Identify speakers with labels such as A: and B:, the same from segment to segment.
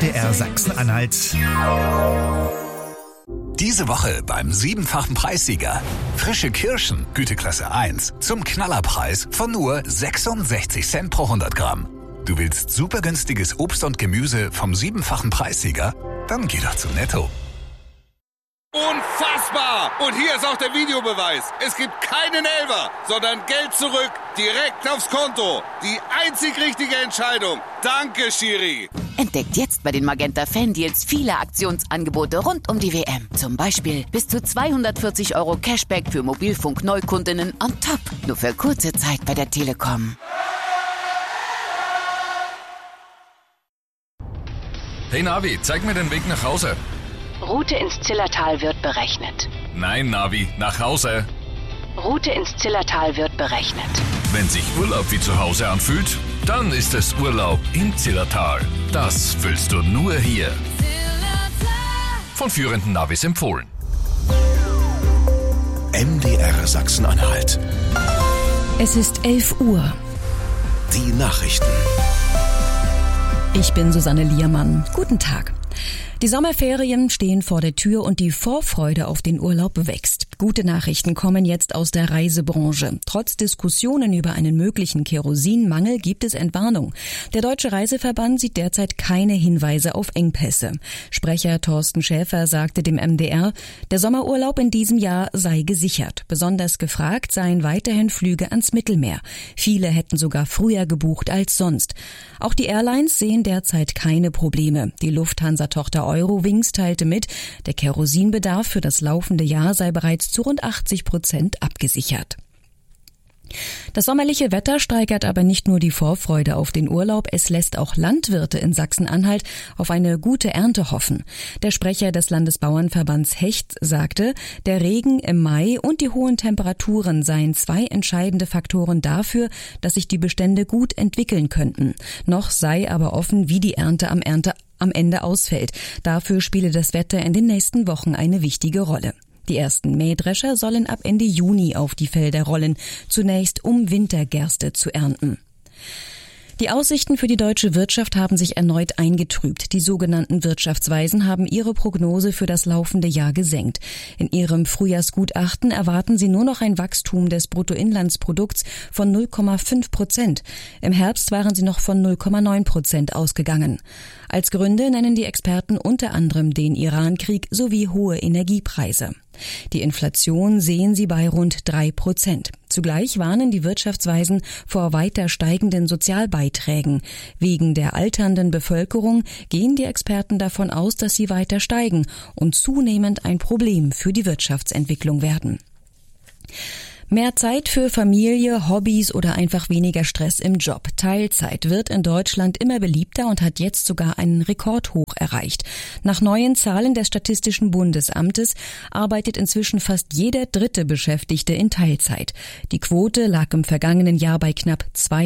A: MDR Sachsen-Anhalt.
B: Diese Woche beim 7-fachen Preissieger. Frische Kirschen, Güteklasse 1, zum Knallerpreis von nur 66 Cent pro 100 Gramm. Du willst super günstiges Obst und Gemüse vom 7-fachen Preissieger? Dann geh doch zu Netto.
C: Unfassbar! Und hier ist auch der Videobeweis. Es gibt keinen Elfer, sondern Geld zurück, direkt aufs Konto. Die einzig richtige Entscheidung. Danke, Schiri.
D: Entdeckt jetzt bei den Magenta Fan-Deals viele Aktionsangebote rund um die WM. Zum Beispiel bis zu 240 € Cashback für Mobilfunk-Neukundinnen on top. Nur für kurze Zeit bei der Telekom.
E: Hey Navi, zeig mir den Weg nach Hause.
F: Route ins Zillertal wird berechnet.
E: Nein, Navi, nach Hause.
F: Route ins Zillertal wird berechnet.
E: Wenn sich Urlaub wie zu Hause anfühlt, dann ist es Urlaub im Zillertal. Das fühlst du nur hier. Von führenden Navis empfohlen.
B: MDR Sachsen-Anhalt.
G: Es ist 11 Uhr.
B: Die Nachrichten.
G: Ich bin Susanne Liermann. Guten Tag. Die Sommerferien stehen vor der Tür und die Vorfreude auf den Urlaub wächst. Gute Nachrichten kommen jetzt aus der Reisebranche. Trotz Diskussionen über einen möglichen Kerosinmangel gibt es Entwarnung. Der Deutsche Reiseverband sieht derzeit keine Hinweise auf Engpässe. Sprecher Thorsten Schäfer sagte dem MDR, der Sommerurlaub in diesem Jahr sei gesichert. Besonders gefragt seien weiterhin Flüge ans Mittelmeer. Viele hätten sogar früher gebucht als sonst. Auch die Airlines sehen derzeit keine Probleme. Die Lufthansa-Tochter Eurowings teilte mit, der Kerosinbedarf für das laufende Jahr sei bereits zu rund 80% abgesichert. Das sommerliche Wetter steigert aber nicht nur die Vorfreude auf den Urlaub, es lässt auch Landwirte in Sachsen-Anhalt auf eine gute Ernte hoffen. Der Sprecher des Landesbauernverbands Hecht sagte, der Regen im Mai und die hohen Temperaturen seien zwei entscheidende Faktoren dafür, dass sich die Bestände gut entwickeln könnten. Noch sei aber offen, wie die Ernte am Ende ausfällt. Dafür spiele das Wetter in den nächsten Wochen eine wichtige Rolle. Die ersten Mähdrescher sollen ab Ende Juni auf die Felder rollen, zunächst um Wintergerste zu ernten. Die Aussichten für die deutsche Wirtschaft haben sich erneut eingetrübt. Die sogenannten Wirtschaftsweisen haben ihre Prognose für das laufende Jahr gesenkt. In ihrem Frühjahrsgutachten erwarten sie nur noch ein Wachstum des Bruttoinlandsprodukts von 0,5%. Im Herbst waren sie noch von 0,9% ausgegangen. Als Gründe nennen die Experten unter anderem den Irankrieg sowie hohe Energiepreise. Die Inflation sehen sie bei rund 3%. Zugleich warnen die Wirtschaftsweisen vor weiter steigenden Sozialbeiträgen. Wegen der alternden Bevölkerung gehen die Experten davon aus, dass sie weiter steigen und zunehmend ein Problem für die Wirtschaftsentwicklung werden. Mehr Zeit für Familie, Hobbys oder einfach weniger Stress im Job. Teilzeit wird in Deutschland immer beliebter und hat jetzt sogar einen Rekordhoch erreicht. Nach neuen Zahlen des Statistischen Bundesamtes arbeitet inzwischen fast jeder dritte Beschäftigte in Teilzeit. Die Quote lag im vergangenen Jahr bei knapp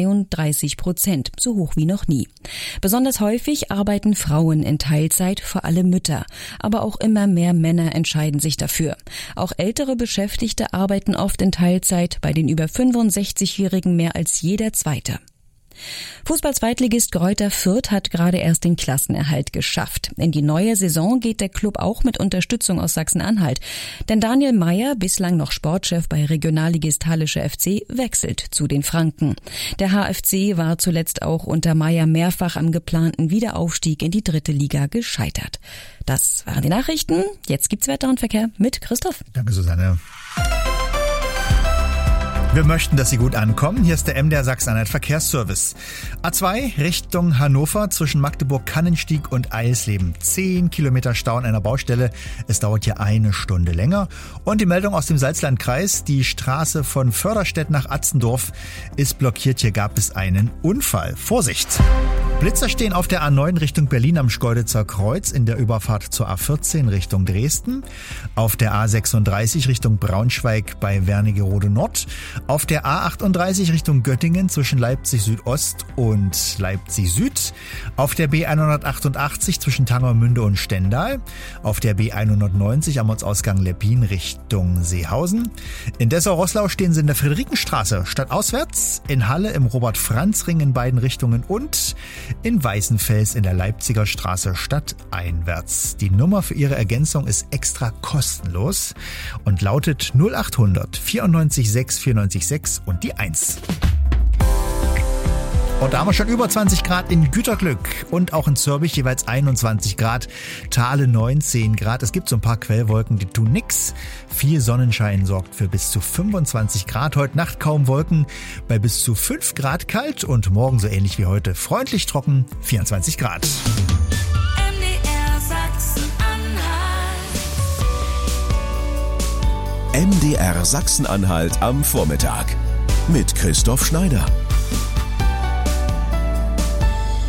G: 32%, so hoch wie noch nie. Besonders häufig arbeiten Frauen in Teilzeit, vor allem Mütter. Aber auch immer mehr Männer entscheiden sich dafür. Auch ältere Beschäftigte arbeiten oft in Teilzeit, bei den über 65-Jährigen mehr als jeder Zweite. Fußball-Zweitligist Greuther Fürth hat gerade erst den Klassenerhalt geschafft. In die neue Saison geht der Club auch mit Unterstützung aus Sachsen-Anhalt. Denn Daniel Meyer, bislang noch Sportchef bei Regionalligist Hallische FC, wechselt zu den Franken. Der HFC war zuletzt auch unter Meyer mehrfach am geplanten Wiederaufstieg in die 3. Liga gescheitert. Das waren die Nachrichten. Jetzt gibt's Wetter und Verkehr mit Christoph.
A: Danke, Susanne. Wir möchten, dass Sie gut ankommen. Hier ist der MDR Sachsen-Anhalt Verkehrsservice. A2 Richtung Hannover zwischen Magdeburg-Kannenstieg und Eisleben. 10 Kilometer Stau an einer Baustelle. Es dauert hier eine Stunde länger. Und die Meldung aus dem Salzlandkreis. Die Straße von Förderstedt nach Atzendorf ist blockiert. Hier gab es einen Unfall. Vorsicht! Blitzer stehen auf der A9 Richtung Berlin am Schkeuditzer Kreuz in der Überfahrt zur A14 Richtung Dresden. Auf der A36 Richtung Braunschweig bei Wernigerode Nord. Auf der A38 Richtung Göttingen zwischen Leipzig Südost und Leipzig Süd. Auf der B188 zwischen Tangermünde und Stendal. Auf der B190 am Ortsausgang Leppin Richtung Seehausen. In Dessau-Roßlau stehen sie in der Friederikenstraße stadtauswärts. In Halle im Robert-Franz-Ring in beiden Richtungen und in Weißenfels in der Leipziger Straße stadteinwärts. Die Nummer für Ihre Ergänzung ist extra kostenlos und lautet 0800 94 6 94 6 und die 1. Und da haben wir schon über 20 Grad in Güterglück und auch in Zürbich jeweils 21 Grad, Thale 19 Grad. Es gibt so ein paar Quellwolken, die tun nix. Viel Sonnenschein sorgt für bis zu 25 Grad. Heute Nacht kaum Wolken, bei bis zu 5 Grad kalt und morgen so ähnlich wie heute freundlich trocken, 24 Grad.
H: MDR Sachsen-Anhalt am Vormittag mit Christoph Schneider.